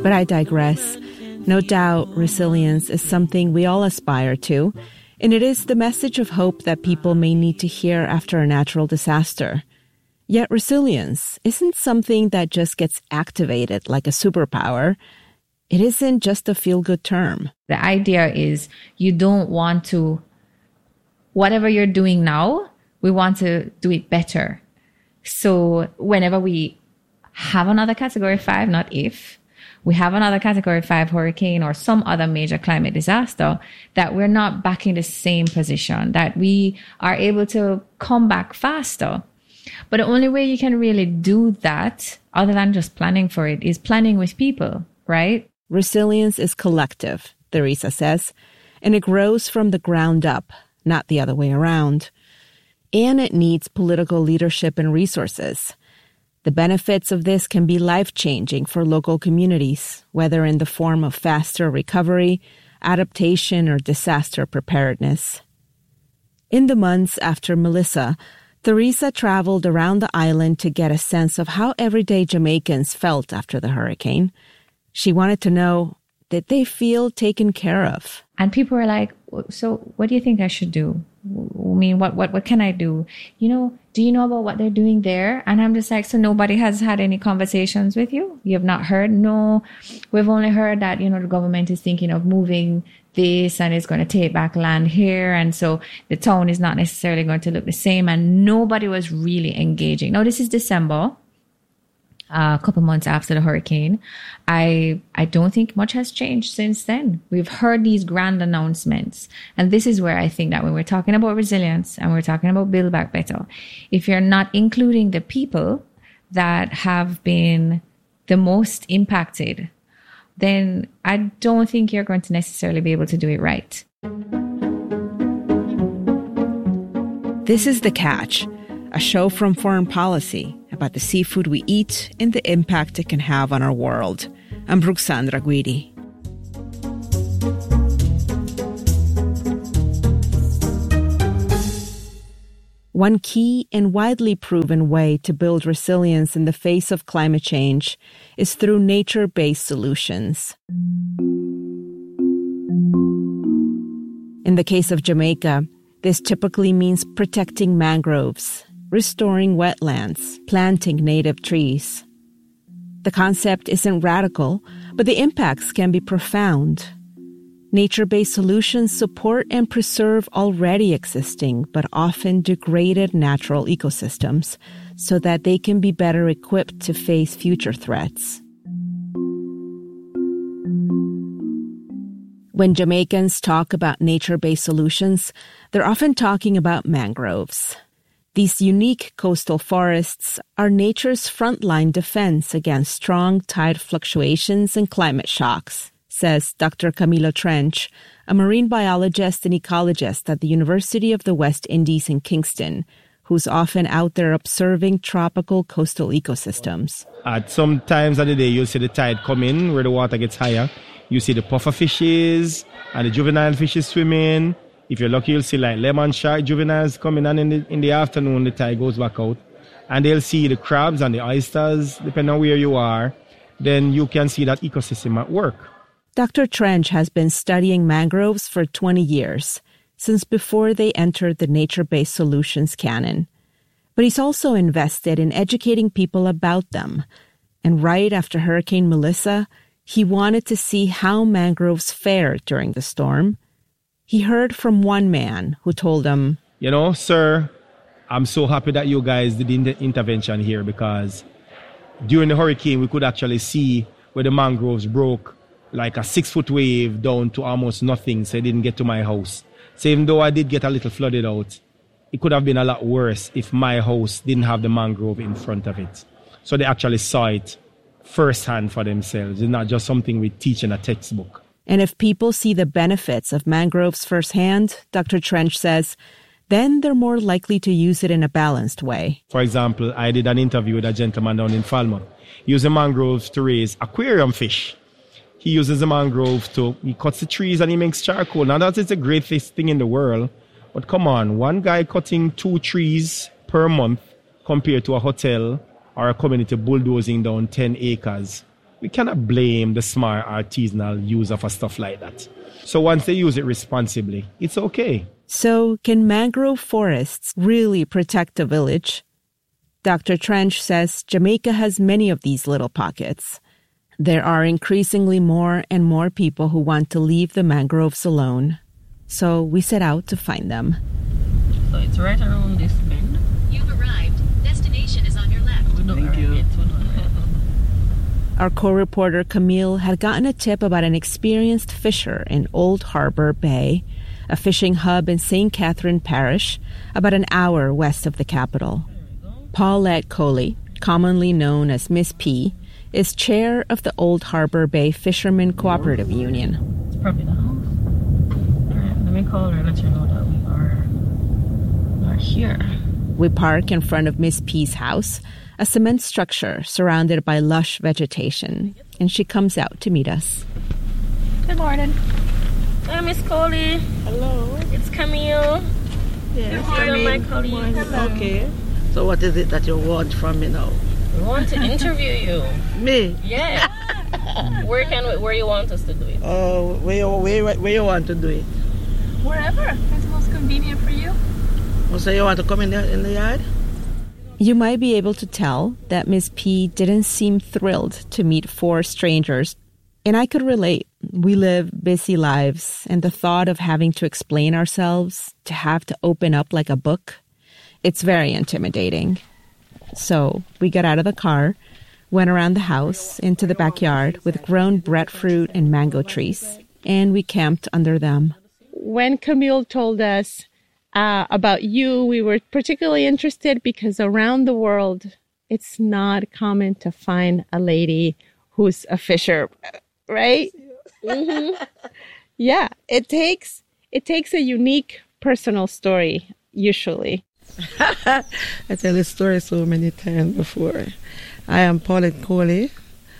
But I digress. No doubt, resilience is something we all aspire to, and it is the message of hope that people may need to hear after a natural disaster. Yet resilience isn't something that just gets activated like a superpower. It isn't just a feel-good term. The idea is you don't want to, whatever you're doing now, we want to do it better. So whenever we have another Category 5, not if, we have another Category 5 hurricane or some other major climate disaster, that we're not back in the same position, that we are able to come back faster. But the only way you can really do that, other than just planning for it, is planning with people, right? Resilience is collective, Theresa says, and it grows from the ground up, not the other way around. And it needs political leadership and resources. The benefits of this can be life-changing for local communities, whether in the form of faster recovery, adaptation, or disaster preparedness. In the months after Melissa, Theresa traveled around the island to get a sense of how everyday Jamaicans felt after the hurricane. She wanted to know, did they feel taken care of? And people were like, so what do you think I should do? I mean, what can I do? Do you know about what they're doing there? And I'm just like, so nobody has had any conversations with you? You have not heard? No, we've only heard that, the government is thinking of moving this and it's going to take back land here. And so the town is not necessarily going to look the same. And nobody was really engaging. Now, this is December, a couple months after the hurricane. I don't think much has changed since then. We've heard these grand announcements. And this is where I think that when we're talking about resilience and we're talking about Build Back Better, if you're not including the people that have been the most impacted, then I don't think you're going to necessarily be able to do it right. This is The Catch, a show from Foreign Policy about the seafood we eat and the impact it can have on our world. I'm Ruxandra Guidi. One key and widely proven way to build resilience in the face of climate change is through nature-based solutions. In the case of Jamaica, this typically means protecting mangroves, restoring wetlands, planting native trees. The concept isn't radical, but the impacts can be profound. Nature-based solutions support and preserve already existing but often degraded natural ecosystems so that they can be better equipped to face future threats. When Jamaicans talk about nature-based solutions, they're often talking about mangroves. These unique coastal forests are nature's frontline defense against strong tide fluctuations and climate shocks, says Dr. Camilo Trench, a marine biologist and ecologist at the University of the West Indies in Kingston, who's often out there observing tropical coastal ecosystems. At some times of the day, you'll see the tide come in where the water gets higher. You see the puffer fishes and the juvenile fishes swimming. If you're lucky, you'll see like lemon shark juveniles coming on in the afternoon, the tide goes back out. And they'll see the crabs and the oysters, depending on where you are. Then you can see that ecosystem at work. Dr. Trench has been studying mangroves for 20 years, since before they entered the nature-based solutions canon. But he's also invested in educating people about them. And right after Hurricane Melissa, he wanted to see how mangroves fared during the storm. He heard from one man who told him, Sir, I'm so happy that you guys did the intervention here because during the hurricane, we could actually see where the mangroves broke like a 6-foot wave down to almost nothing, so it didn't get to my house. So even though I did get a little flooded out, it could have been a lot worse if my house didn't have the mangrove in front of it. So they actually saw it firsthand for themselves. It's not just something we teach in a textbook. And if people see the benefits of mangroves firsthand, Dr. Trench says, then they're more likely to use it in a balanced way. For example, I did an interview with a gentleman down in Falmouth. He uses mangroves to raise aquarium fish. He uses the mangrove he cuts the trees and he makes charcoal. Now that is the greatest thing in the world. But come on, one guy cutting 2 trees per month compared to a hotel or a community bulldozing down 10 acres. we cannot blame the smart artisanal user for stuff like that. So once they use it responsibly, it's okay. So can mangrove forests really protect a village? Dr. Trench says Jamaica has many of these little pockets. There are increasingly more and more people who want to leave the mangroves alone. So we set out to find them. So it's right around this bend. You've arrived. Destination is on your left. Thank you. Our co-reporter Camille had gotten a tip about an experienced fisher in Old Harbor Bay, a fishing hub in St. Catherine Parish, about an hour west of the capital. Paulette Coley, commonly known as Miss P, is chair of the Old Harbor Bay Fishermen Cooperative Union. It's probably the house. All right, let me call her and let you know that we are here. We park in front of Miss P's house, a cement structure surrounded by lush vegetation, and she comes out to meet us. Good morning. Hi, Miss Coley. Hello. It's Camille. Yes, Hello, my colleague. Hello. Okay. So what is it that you want from me now? We want to interview you. Me? Yeah. Where you want us to do it? Oh, where you want to do it? Wherever is most convenient for you. Oh, so you want to come in the yard? You might be able to tell that Miss P didn't seem thrilled to meet four strangers, and I could relate. We live busy lives, and the thought of having to explain ourselves, to have to open up like a book, it's very intimidating. So we got out of the car, went around the house, into the backyard with grown breadfruit and mango trees, and we camped under them. When Camille told us about you, we were particularly interested because around the world, it's not common to find a lady who's a fisher, right? Mm-hmm. Yeah, it takes a unique personal story, usually. I tell this story so many times before. I am Paulette Coley.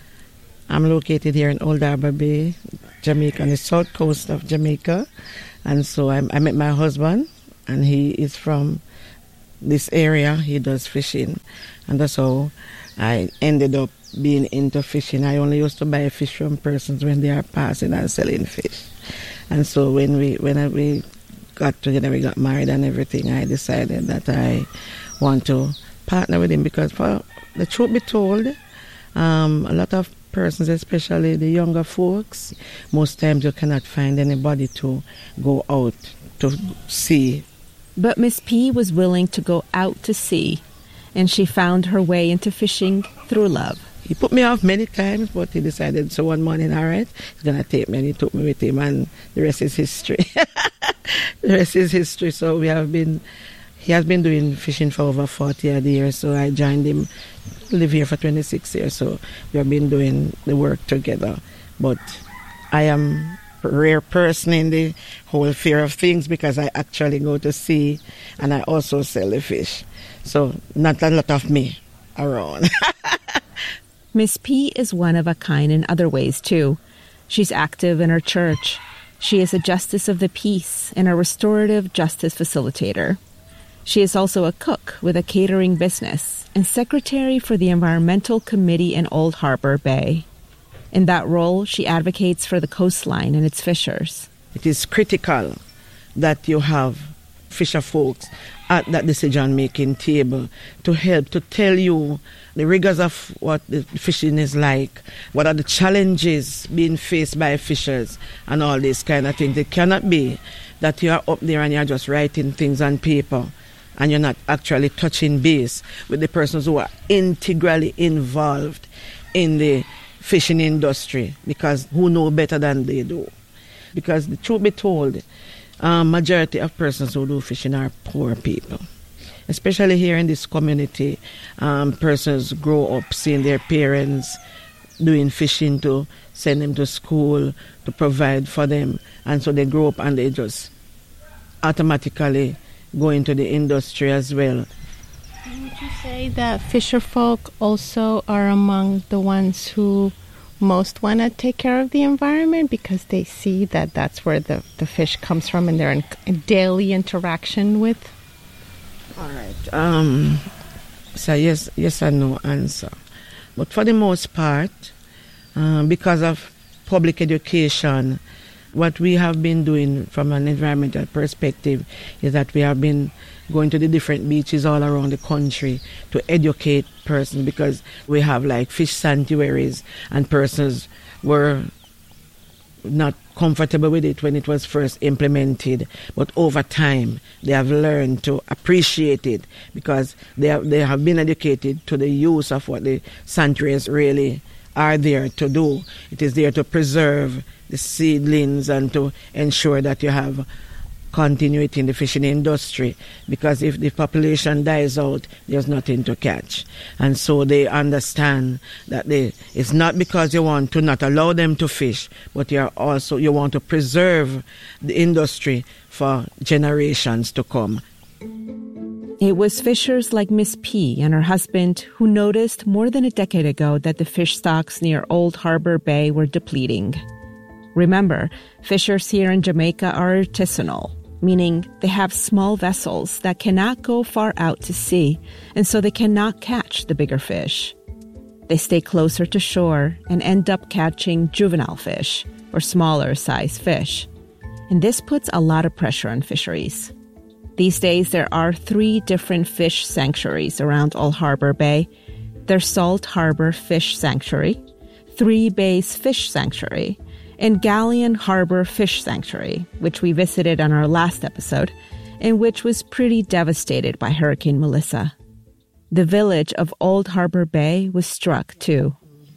I'm located here in Old Harbor Bay, Jamaica, on the south coast of Jamaica. And so I met my husband, and he is from this area. He does fishing. And that's how I ended up being into fishing. I only used to buy fish from persons when they are passing and selling fish. And so when we got together, we got married and everything, I decided that I want to partner with him because, for the truth be told, a lot of persons, especially the younger folks, most times you cannot find anybody to go out to sea. But Miss P was willing to go out to sea, and she found her way into fishing through love. He put me off many times, but he decided, so one morning, all right, he's going to take me, and he took me with him, and the rest is history. The rest is history. So he has been doing fishing for over 40 odd years, so I joined him, live here for 26 years, so we have been doing the work together. But I am a rare person in the whole fear of things because I actually go to sea and I also sell the fish. So not a lot of me around. Miss P is one of a kind in other ways, too. She's active in her church. She is a justice of the peace and a restorative justice facilitator. She is also a cook with a catering business and secretary for the Environmental Committee in Old Harbor Bay. In that role, she advocates for the coastline and its fishers. It is critical that you have fisher folks at that decision-making table to help to tell you the rigors of what the fishing is like, what are the challenges being faced by fishers and all these kind of things. It cannot be that you are up there and you're just writing things on paper and you're not actually touching base with the persons who are integrally involved in the fishing industry, because who know better than they do. Because the truth be told, majority of persons who do fishing are poor people. Especially here in this community, persons grow up seeing their parents doing fishing to send them to school, to provide for them. And so they grow up and they just automatically go into the industry as well. Would you say that fisher folk also are among the ones who most want to take care of the environment because they see that that's where the fish comes from and they're in daily interaction with? All right. So yes and no answer. But for the most part, because of public education. What we have been doing from an environmental perspective is that we have been going to the different beaches all around the country to educate persons, because we have like fish sanctuaries, and persons were not comfortable with it when it was first implemented, but over time they have learned to appreciate it, because they have been educated to the use of what the sanctuaries really are there to do. It is there to preserve the seedlings and to ensure that you have continuity in the fishing industry, because if the population dies out, there's nothing to catch. And so they understand that it's not because you want to not allow them to fish, but you want to preserve the industry for generations to come. It was fishers like Miss P and her husband who noticed more than a decade ago that the fish stocks near Old Harbor Bay were depleting. Remember, fishers here in Jamaica are artisanal, meaning they have small vessels that cannot go far out to sea, and so they cannot catch the bigger fish. They stay closer to shore and end up catching juvenile fish, or smaller size fish. And this puts a lot of pressure on fisheries. These days, there are 3 different fish sanctuaries around Old Harbor Bay. There's Salt Harbor Fish Sanctuary, Three Bays Fish Sanctuary, and Galleon Harbor Fish Sanctuary, which we visited on our last episode, and which was pretty devastated by Hurricane Melissa. The village of Old Harbor Bay was struck, too.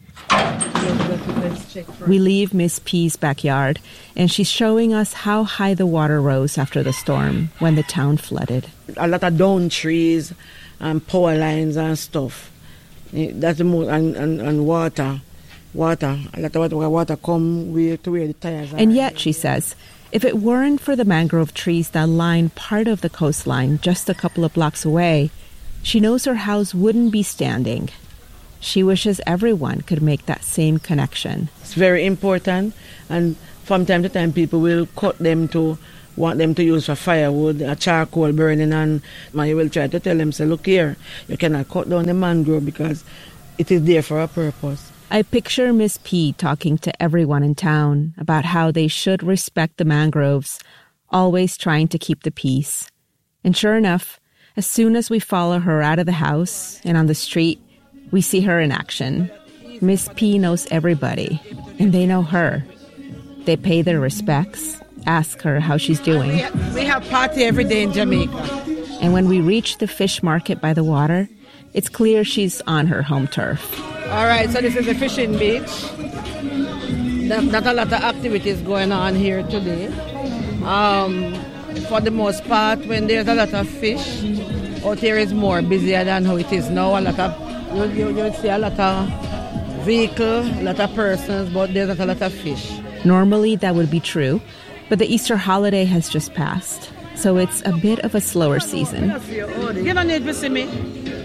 We leave Miss P's backyard, and she's showing us how high the water rose after the storm when the town flooded. A lot of down trees and power lines and stuff. That's the most, and water. A lot of water come to where the tires are. And yet, she says, if it weren't for the mangrove trees that line part of the coastline just a couple of blocks away, she knows her house wouldn't be standing. She wishes everyone could make that same connection. It's very important, and from time to time people will cut them to want them to use for firewood, a charcoal burning, and you will try to tell them, say, look here, you cannot cut down the mangrove because it is there for a purpose. I picture Miss P talking to everyone in town about how they should respect the mangroves, always trying to keep the peace. And sure enough, as soon as we follow her out of the house and on the street, we see her in action. Miss P knows everybody, and they know her. They pay their respects, ask her how she's doing. We have party every day in Jamaica. And when we reach the fish market by the water, it's clear she's on her home turf. All right, so this is a fishing beach. Not a lot of activities going on here today. For the most part, when there's a lot of fish, out here is more busier than how it is now. You'll see a lot of vehicles, a lot of persons, but there's not a lot of fish. Normally that would be true, but the Easter holiday has just passed, so it's a bit of a slower season. You don't need to see me.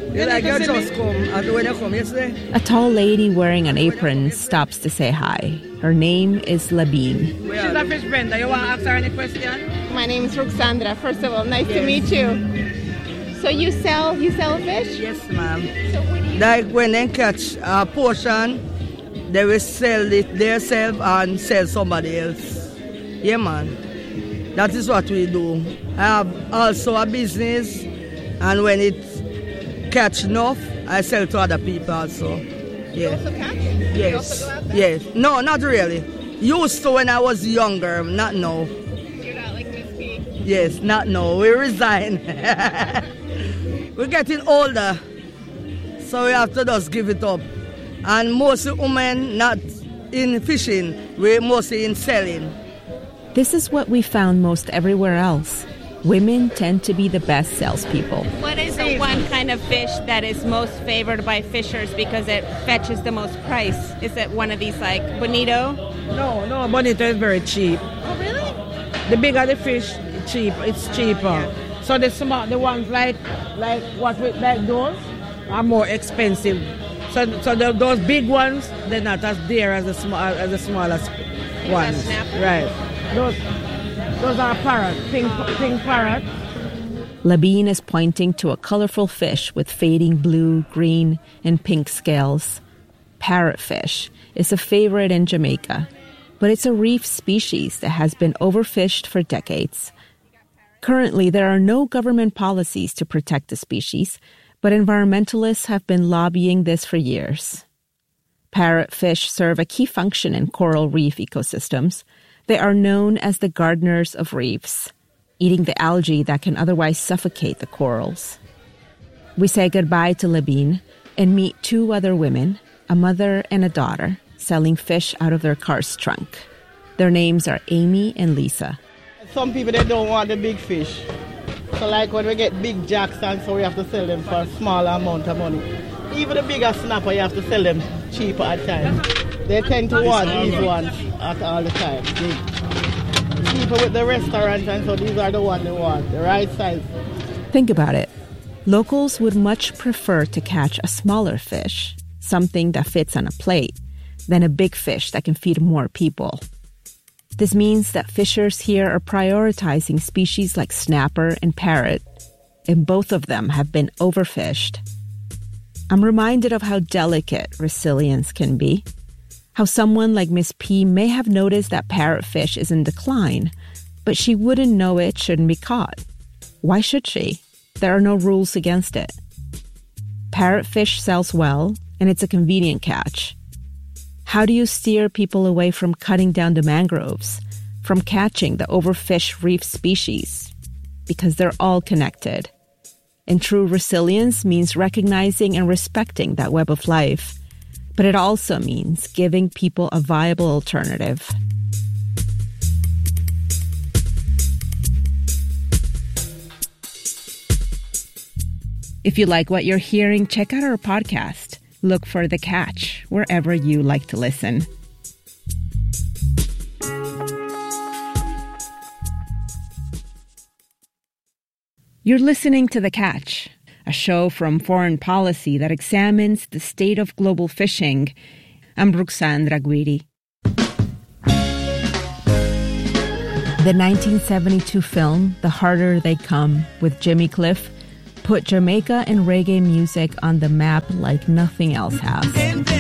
A tall lady wearing an apron stops to say hi. Her name is Labine. She's a fish vendor. You want to ask her any question? My name is Roxandra. First of all, nice to meet you. So you sell fish? Yes, ma'am. So like when they catch a portion, they will sell it themselves and sell somebody else. Yeah, man. That is what we do. I have also a business, and when it catch enough, I sell to other people also. Yeah. You also catch? Yes. Yes. No, not really. Used to when I was younger, not now. You're not like Miss P? Yes, not now. We resign. We're getting older, so we have to just give it up. And most women not in fishing, we're mostly in selling. This is what we found most everywhere else. Women tend to be the best salespeople. What is the one kind of fish that is most favored by fishers because it fetches the most price? Is it one of these like bonito? No, bonito is very cheap. Oh, really? The bigger the fish, it's cheaper. Yeah. So the ones like those are more expensive. So those big ones, they're not as dear as the smallest ones. Right. Those are parrot, pink parrot. Labine is pointing to a colorful fish with fading blue, green, and pink scales. Parrotfish is a favorite in Jamaica, but it's a reef species that has been overfished for decades. Currently, there are no government policies to protect the species, but environmentalists have been lobbying this for years. Parrotfish serve a key function in coral reef ecosystems. They are known as the gardeners of reefs, eating the algae that can otherwise suffocate the corals. We say goodbye to Labine and meet two other women, a mother and a daughter, selling fish out of their car's trunk. Their names are Amy and Lisa. Some people, they don't want the big fish. So like when we get big jacks, and so we have to sell them for a smaller amount of money. Even the bigger snapper, you have to sell them cheaper at times. They tend to want these ones at all the time. People with the restaurants, and so these are the ones they want, the right size. Think about it. Locals would much prefer to catch a smaller fish, something that fits on a plate, than a big fish that can feed more people. This means that fishers here are prioritizing species like snapper and parrot, and both of them have been overfished. I'm reminded of how delicate resilience can be, how someone like Miss P may have noticed that parrotfish is in decline, but she wouldn't know it shouldn't be caught. Why should she? There are no rules against it. Parrotfish sells well, and it's a convenient catch. How do you steer people away from cutting down the mangroves, from catching the overfished reef species? Because they're all connected. And true resilience means recognizing and respecting that web of life. But it also means giving people a viable alternative. If you like what you're hearing, check out our podcast. Look for The Catch wherever you like to listen. You're listening to The Catch, a show from Foreign Policy that examines the state of global fishing. I'm Ruxandra Guidi. The 1972 film, The Harder They Come, with Jimmy Cliff, put Jamaica and reggae music on the map like nothing else has.